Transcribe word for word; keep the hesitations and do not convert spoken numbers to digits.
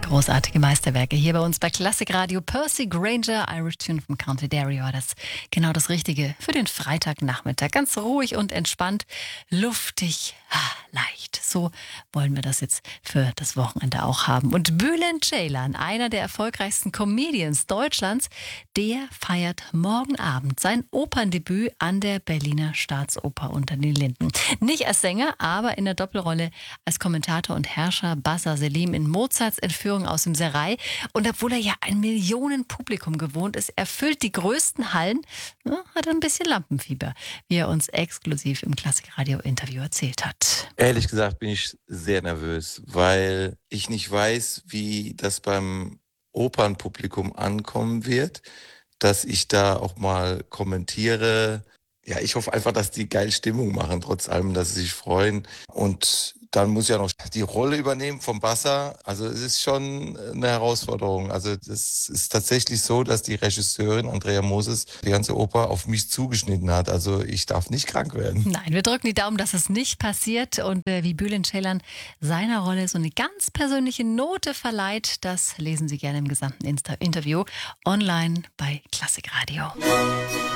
Großartige Meisterwerke hier bei uns bei Classic Radio. Percy Granger, Irish Tune von County Derry war das genau das Richtige für den Freitagnachmittag. Ganz ruhig und entspannt, luftig, ah, leicht. So wollen wir das jetzt für das Wochenende auch haben. Und Bülent Ceylan, einer der erfolgreichsten Comedians Deutschlands, der feiert morgen Abend sein Operndebüt an der Berliner Staatsoper unter den Linden. Nicht als Sänger, aber in der Doppelrolle als Kommentator und Herrscher Bassa Selim in Mozarts Entführung aus dem Serail. Und obwohl er ja ein Millionenpublikum gewohnt ist, erfüllt die größten Hallen, ja, hat er ein bisschen Lampenfieber, wie er uns exklusiv im Klassikradio-Interview erzählt hat. Ehrlich gesagt bin ich sehr nervös, weil ich nicht weiß, wie das beim Opernpublikum ankommen wird, dass ich da auch mal kommentiere. Ja, ich hoffe einfach, dass die geil Stimmung machen, trotz allem, dass sie sich freuen. Und dann muss ich ja noch die Rolle übernehmen vom Bassa. Also es ist schon eine Herausforderung. Also das ist tatsächlich so, dass die Regisseurin Andrea Moses die ganze Oper auf mich zugeschnitten hat. Also ich darf nicht krank werden. Nein, wir drücken die Daumen, dass es nicht passiert. Und äh, wie Bülent Ceylan seiner Rolle so eine ganz persönliche Note verleiht, das lesen Sie gerne im gesamten Insta- Interview online bei Classic Radio.